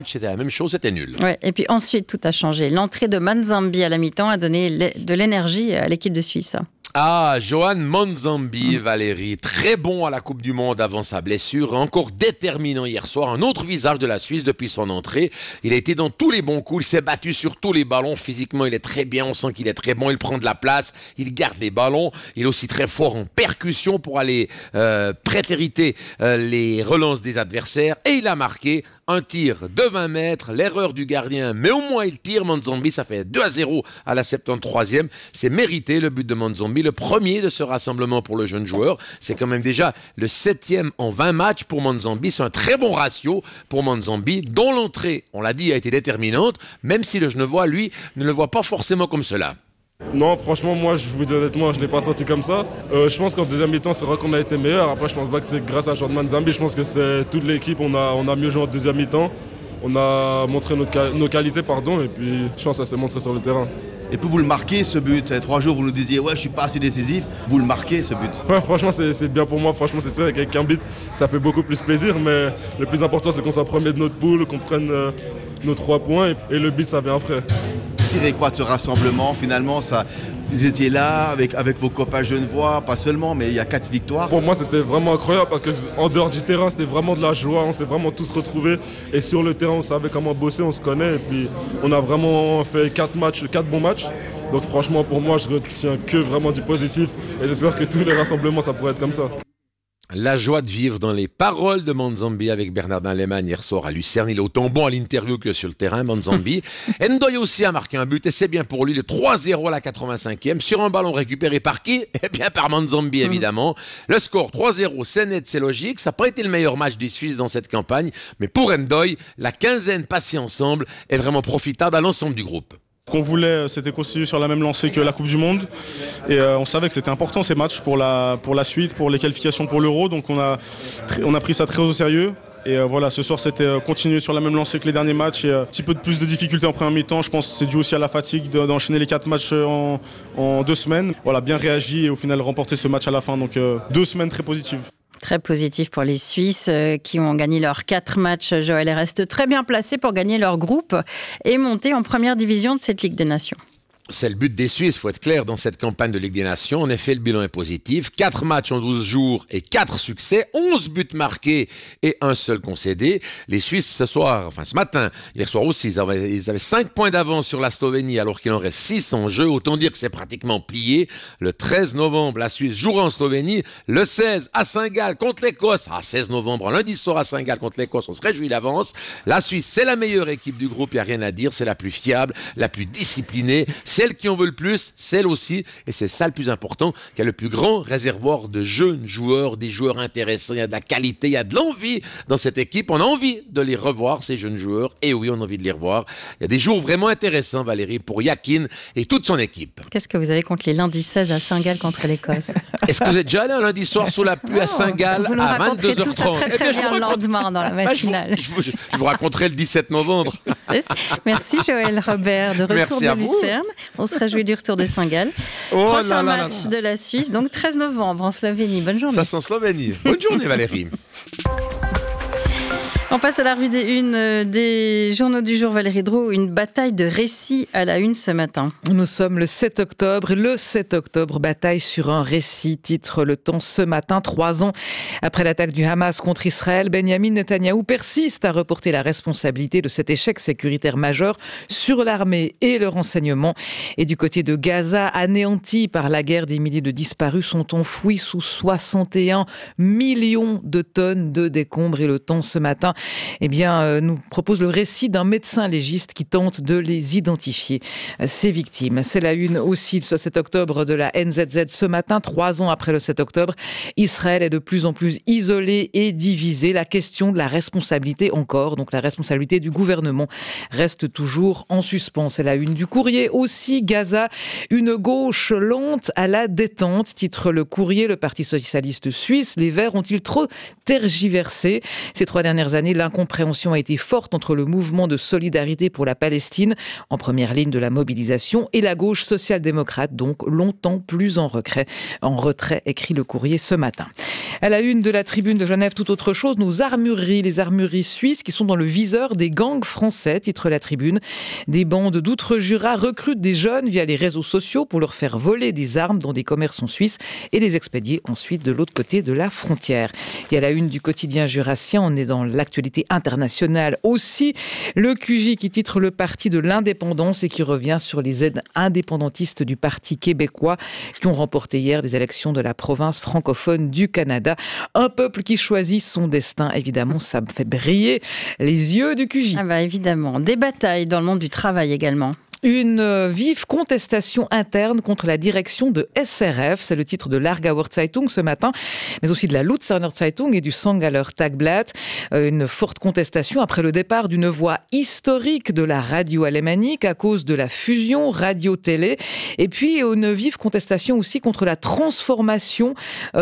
C'était la même chose, c'était nul. Ouais, et puis ensuite, tout a changé. L'entrée de Manzambi à la mi-temps a donné de l'énergie à l'équipe de Suisse. Ah, Johan Manzambi, Valérie, très bon à la Coupe du Monde avant sa blessure, encore déterminant hier soir, un autre visage de la Suisse depuis son entrée. Il a été dans tous les bons coups, il s'est battu sur tous les ballons, physiquement il est très bien, on sent qu'il est très bon, il prend de la place, il garde les ballons, il est aussi très fort en percussion pour aller prétériter les relances des adversaires, et il a marqué un tir de 20 mètres, l'erreur du gardien, mais au moins il tire. Manzambi, ça fait 2-0 à la 73e. C'est mérité le but de Manzambi, le premier de ce rassemblement pour le jeune joueur. C'est quand même déjà le 7e en 20 matchs pour Manzambi. C'est un très bon ratio pour Manzambi, dont l'entrée, on l'a dit, a été déterminante, même si le Genevois, lui, ne le voit pas forcément comme cela. Non, franchement, moi, je vous dis honnêtement, je ne l'ai pas senti comme ça. Je pense qu'en deuxième mi-temps, c'est vrai qu'on a été meilleur. Après, je pense pas que c'est grâce à Jordan Manzambi. Je pense que c'est toute l'équipe. On a mieux joué en deuxième mi-temps. On a montré nos qualités, et puis je pense que ça s'est montré sur le terrain. Et puis vous le marquez, ce but. Il y a 3 jours, vous nous disiez, ouais, je suis pas assez décisif. Vous le marquez, ce but. Ouais, franchement, c'est bien pour moi. Franchement, c'est sûr, avec un but, ça fait beaucoup plus plaisir. Mais le plus important, c'est qu'on soit premier de notre poule, qu'on prenne nos 3 points. Et le but, ça vient après. Vous tirez quoi de ce rassemblement? Finalement, vous étiez là avec vos copains genevois, pas seulement, mais il y a 4 victoires. Pour moi, c'était vraiment incroyable parce qu'en dehors du terrain, c'était vraiment de la joie. On s'est vraiment tous retrouvés. Et sur le terrain, on savait comment bosser, on se connaît. Et puis, on a vraiment fait 4 bons matchs. Donc franchement, pour moi, je retiens que vraiment du positif. Et j'espère que tous les rassemblements, ça pourrait être comme ça. La joie de vivre dans les paroles de Manzambi avec Bernardin Lehmann hier soir à Lucerne. Il est autant bon à l'interview que sur le terrain, Manzambi. Ndoye aussi a marqué un but et c'est bien pour lui, le 3-0 à la 85e sur un ballon récupéré par qui? Eh bien par Manzambi évidemment. Le score 3-0, c'est net, c'est logique. Ça n'a pas été le meilleur match des Suisses dans cette campagne, mais pour Ndoye, la quinzaine passée ensemble est vraiment profitable à l'ensemble du groupe. Ce qu'on voulait, c'était continuer sur la même lancée que la Coupe du Monde. Et on savait que c'était important ces matchs pour la suite, pour les qualifications pour l'Euro. Donc on a pris ça très au sérieux. Et voilà, ce soir, c'était continuer sur la même lancée que les derniers matchs. Et un petit peu de plus de difficultés en première mi-temps. Je pense que c'est dû aussi à la fatigue d'enchaîner les 4 matchs en 2 semaines. Voilà, bien réagi et au final remporter ce match à la fin. Donc 2 semaines très positives. Très positif pour les Suisses qui ont gagné leurs 4 matchs. Joël reste très bien placé pour gagner leur groupe et monter en première division de cette Ligue des Nations. C'est le but des Suisses, il faut être clair, dans cette campagne de Ligue des Nations. En effet, le bilan est positif. 4 matchs en 12 jours et 4 succès. 11 buts marqués et un seul concédé. Les Suisses, ce matin, hier soir aussi, ils avaient 5 points d'avance sur la Slovénie alors qu'il en reste 6 en jeu. Autant dire que c'est pratiquement plié. Le 13 novembre, la Suisse jouera en Slovénie. Le 16 à Saint-Gall contre l'Écosse. 16 novembre, lundi soir à Saint-Gall contre l'Écosse. On se réjouit d'avance. La Suisse, c'est la meilleure équipe du groupe, il n'y a rien à dire. C'est la plus fiable, la plus disciplinée. Celle qui en veut le plus, celle aussi, et c'est ça le plus important, qui a le plus grand réservoir de jeunes joueurs, des joueurs intéressants, il y a de la qualité, il y a de l'envie dans cette équipe, on a envie de les revoir, ces jeunes joueurs, et oui, on a envie de les revoir. Il y a des jours vraiment intéressants, Valérie, pour Yakin et toute son équipe. Qu'est-ce que vous avez contre les lundis 16 à Saint-Gall contre l'Écosse? Est-ce que vous êtes déjà allé un lundi soir sous la pluie à Saint-Gall à 22h30? Tout ça très bien le lendemain dans la matinale. Je vous raconterai le 17 novembre. Merci Joël Robert, de retour de Lucerne. On se réjouit du retour de Saint-Gall. Prochain match de la Suisse, donc 13 novembre en Slovénie. Bonne journée. Ça sent Slovénie. Bonne journée Valérie. On passe à la revue des unes des journaux du jour. Valérie Drouot, une bataille de récits à la une ce matin. Nous sommes le 7 octobre. Le 7 octobre, bataille sur un récit, titre Le Temps ce matin. 3 ans après l'attaque du Hamas contre Israël, Benyamin Netanyahou persiste à reporter la responsabilité de cet échec sécuritaire majeur sur l'armée et le renseignement. Et du côté de Gaza, anéanti par la guerre, des milliers de disparus sont enfouis sous 61 millions de tonnes de décombres. Et Le Temps ce matin nous propose le récit d'un médecin légiste qui tente de les identifier, ces victimes. C'est la une aussi ce 7 octobre de la NZZ ce matin, 3 ans après le 7 octobre. Israël est de plus en plus isolé et divisé. La question de la responsabilité encore, donc la responsabilité du gouvernement, reste toujours en suspens. C'est la une du Courrier aussi. Gaza, une gauche lente à la détente, titre Le Courrier. Le Parti socialiste suisse, les Verts ont-ils trop tergiversé ces 3 dernières années? année, l'incompréhension a été forte entre le mouvement de solidarité pour la Palestine, en première ligne de la mobilisation, et la gauche social-démocrate, donc longtemps plus en retrait, écrit le Courrier ce matin. À la une de la Tribune de Genève, tout autre chose, nos armureries, les armureries suisses qui sont dans le viseur des gangs français, titre la Tribune. Des bandes d'outre-Jura recrutent des jeunes via les réseaux sociaux pour leur faire voler des armes dans des commerçants suisses et les expédier ensuite de l'autre côté de la frontière. Et à la une du quotidien jurassien, on est dans l'actualité internationale aussi. Le QJ qui titre le parti de l'indépendance et qui revient sur les aides indépendantistes du Parti québécois qui ont remporté hier des élections de la province francophone du Canada. Un peuple qui choisit son destin, évidemment, ça me fait briller les yeux du QJ. Ah bah évidemment. Des batailles dans le monde du travail également. Une vive contestation interne contre la direction de SRF, c'est le titre de l'Aargauer Zeitung ce matin, mais aussi de la Luzerner Zeitung et du Sangaller Tagblatt. Une forte contestation après le départ d'une voix historique de la radio alémanique à cause de la fusion radio-télé. Et puis une vive contestation aussi contre la transformation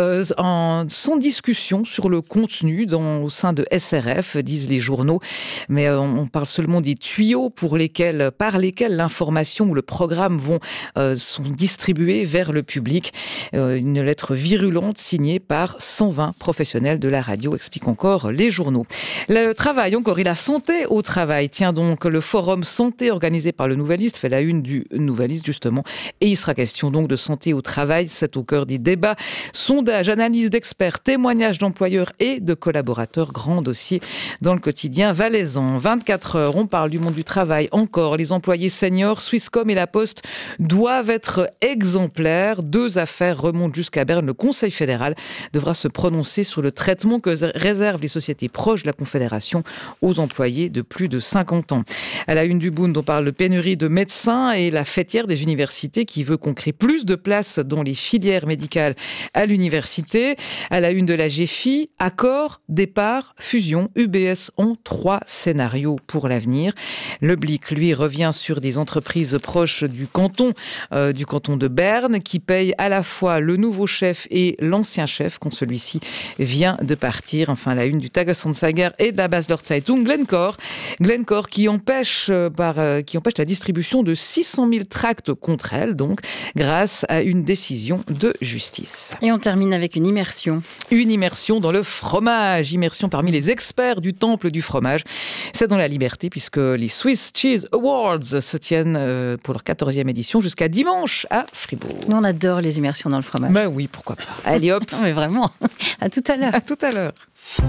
sans discussion sur le contenu au sein de SRF, disent les journaux. Mais on parle seulement des tuyaux par lesquels l'information ou le programme sont distribués vers le public. Une lettre virulente signée par 120 professionnels de la radio, explique encore les journaux. Le travail encore, et la santé au travail. Tiens donc, le forum santé organisé par le Nouvelliste fait la une du Nouvelliste justement. Et il sera question donc de santé au travail, c'est au cœur des débats. Sondage, analyse d'experts, témoignages d'employeurs et de collaborateurs, grand dossier dans le quotidien valaisan. 24 heures, on parle du monde du travail encore. Les employés seniors, Swisscom et La Poste doivent être exemplaires. 2 affaires remontent jusqu'à Berne. Le Conseil fédéral devra se prononcer sur le traitement que réservent les sociétés proches de la Confédération aux employés de plus de 50 ans. À la une du Bund, on parle de pénurie de médecins et la fêtière des universités qui veut qu'on crée plus de places dans les filières médicales à l'université. À la une de la GFI, accord, départ, fusion. UBS ont 3 scénarios pour l'avenir. Le Blick, lui, revient sur des entreprises proches du canton de Berne, qui payent à la fois le nouveau chef et l'ancien chef quand celui-ci vient de partir. Enfin, la une du Tagesanzeiger et de la Basler Zeitung, Glencore qui empêche la distribution de 600 000 tracts contre elle, donc, grâce à une décision de justice. Et on termine avec une immersion. Une immersion dans le fromage. Immersion parmi les experts du temple du fromage. C'est dans la Liberté, puisque les Swiss Cheese Awards se tiennent pour leur 14e édition jusqu'à dimanche à Fribourg. Nous, on adore les immersions dans le fromage. Ben oui, pourquoi pas. Allez hop. Non, mais vraiment. À tout à l'heure. À tout à l'heure.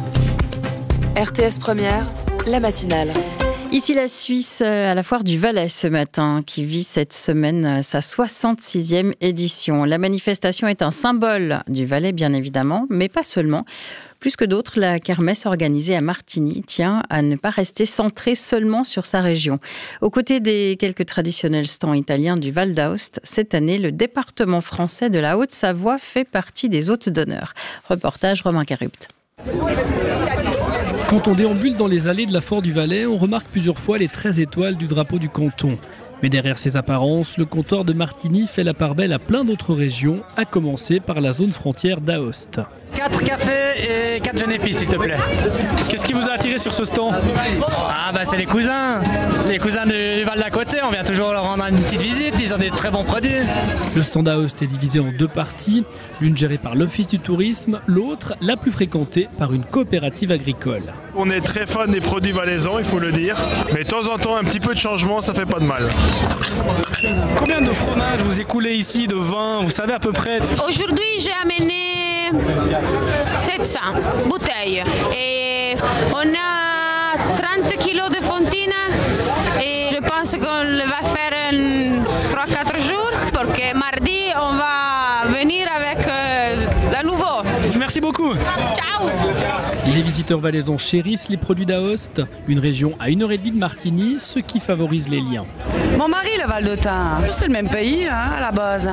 RTS Première, la matinale. Ici la Suisse, à la foire du Valais ce matin, qui vit cette semaine sa 66e édition. La manifestation est un symbole du Valais, bien évidemment, mais pas seulement. Plus que d'autres, la kermesse organisée à Martigny tient à ne pas rester centrée seulement sur sa région. Aux côtés des quelques traditionnels stands italiens du Val d'Aoste, cette année, le département français de la Haute-Savoie fait partie des hôtes d'honneur. Reportage Romain Carupt. Quand on déambule dans les allées de la foire du Valais, on remarque plusieurs fois les 13 étoiles du drapeau du canton. Mais derrière ces apparences, le comptoir de Martigny fait la part belle à plein d'autres régions, à commencer par la zone frontière d'Aoste. 4 cafés et 4 jeunes épices, s'il te plaît. Qu'est-ce qui vous a attiré sur ce stand ? Ah bah c'est les cousins du Val d'à côté, on vient toujours leur rendre une petite visite, ils ont des très bons produits. Le stand d'Aoste est divisé en 2 parties, l'une gérée par l'Office du tourisme, l'autre, la plus fréquentée, par une coopérative agricole. On est très fan des produits valaisans, il faut le dire, mais de temps en temps un petit peu de changement, ça fait pas de mal. Combien de fromages vous écoulez ici, de vin, vous savez à peu près ? Aujourd'hui j'ai amené 700 bouteilles et on a 30 kilos de fontina et je pense qu'on va faire 3-4 jours parce que mardi on va venir avec la nouveau. Merci beaucoup. Ciao. Les visiteurs valaisans chérissent les produits d'Aoste, une région à 1h30 de Martigny, ce qui favorise les liens. Mon mari, le Val-d'Autun, c'est le même pays à la base.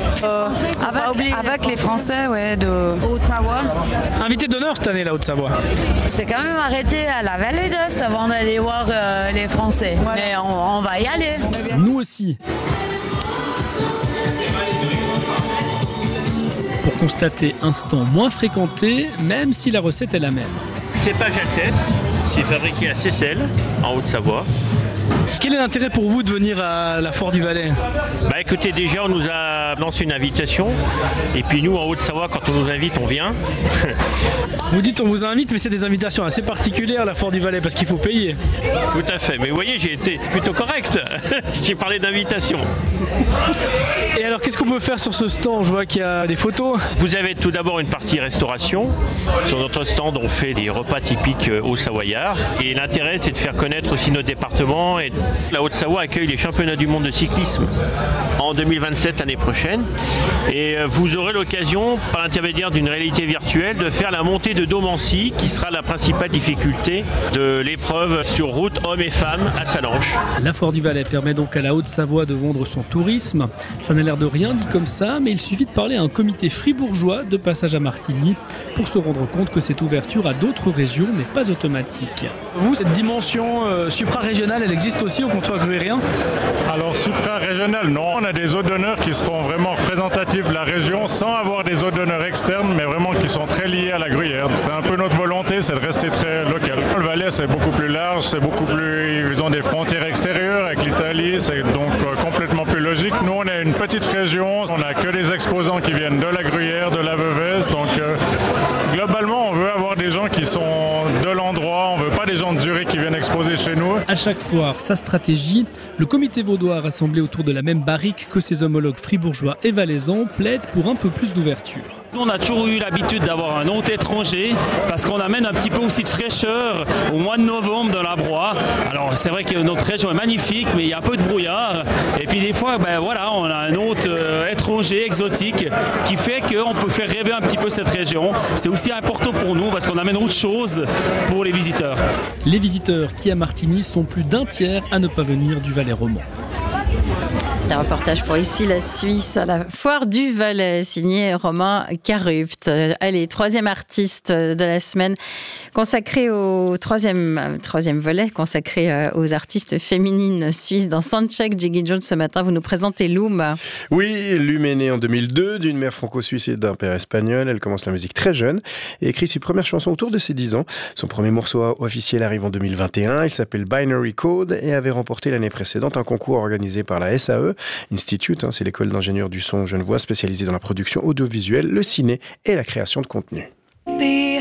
Avec les Français de Haute-Savoie. Invité d'honneur cette année, la Haute-Savoie. C'est quand même arrêté à la vallée d'Ost avant d'aller voir les Français. Voilà. Mais on va y aller. Nous aussi. Pour constater un stand moins fréquenté, même si la recette est la même. Je sais pas quelle tête, C'est fabriqué à Seyssel, en Haute-Savoie. Quel est l'intérêt pour vous de venir à la Foire du Valais ? Bah écoutez, déjà on nous a lancé une invitation et puis nous en Haute-Savoie quand on nous invite on vient. Vous dites on vous invite mais c'est des invitations assez particulières à la Foire du Valais parce qu'il faut payer. Tout à fait, mais vous voyez j'ai été plutôt correct, j'ai parlé d'invitation. Et alors qu'est-ce qu'on peut faire sur ce stand ? Je vois qu'il y a des photos. Vous avez tout d'abord une partie restauration. Sur notre stand on fait des repas typiques haut-savoyards et l'intérêt c'est de faire connaître aussi notre département. Et la Haute-Savoie accueille les championnats du monde de cyclisme en 2027 l'année prochaine et vous aurez l'occasion par l'intermédiaire d'une réalité virtuelle de faire la montée de Domancy qui sera la principale difficulté de l'épreuve sur route hommes et femmes à Sallanches. La Foire du Valais permet donc à la Haute-Savoie de vendre son tourisme. Ça n'a l'air de rien dit comme ça, mais il suffit de parler à un comité fribourgeois de passage à Martigny pour se rendre compte que cette ouverture à d'autres régions n'est pas automatique. Vous, cette dimension supra-régionale, elle existe aussi au comptoir gruyérien ? Alors supra-régional, non. On a des hôtes d'honneur qui seront vraiment représentatifs de la région sans avoir des hôtes d'honneur externes, mais vraiment qui sont très liés à la Gruyère. C'est un peu notre volonté, c'est de rester très local. Le Valais, c'est beaucoup plus large, c'est beaucoup plus... Ils ont des frontières extérieures avec l'Italie, c'est donc complètement plus logique. Nous, on est une petite région, on n'a que des exposants qui viennent de la Gruyère, de la Veuvez, donc globalement, on veut avoir des gens qui sont de l'endroit, on veut pas des gens de Zurich qui viennent exposer chez nous. À chaque foire, sa stratégie. Le comité vaudois rassemblé autour de la même barrique que ses homologues fribourgeois et valaisans plaide pour un peu plus d'ouverture. On a toujours eu l'habitude d'avoir un hôte étranger parce qu'on amène un petit peu aussi de fraîcheur au mois de novembre dans la broie. Alors c'est vrai que notre région est magnifique mais il y a un peu de brouillard et puis des fois on a un hôte étranger, exotique qui fait qu'on peut faire rêver un petit peu cette région. C'est aussi important pour nous parce qu'on amène autre chose pour les visiteurs. Les visiteurs qui à Martigny sont plus d'un tiers à ne pas venir du Valais romand. Un reportage pour Ici la Suisse à la Foire du Valais, signé Romain Carupt. Allez, troisième artiste de la semaine, consacré au troisième volet, consacré aux artistes féminines suisses dans Soundcheck. Jiggy Jones, ce matin, vous nous présentez Loum. Oui, Loum est née en 2002 d'une mère franco-suisse et d'un père espagnol. Elle commence la musique très jeune et écrit ses premières chansons autour de ses 10 ans. Son premier morceau officiel arrive en 2021. Il s'appelle Binary Code et avait remporté l'année précédente un concours organisé par la SAE Institute, c'est l'école d'ingénieurs du son genevois spécialisée dans la production audiovisuelle, le ciné et la création de contenu.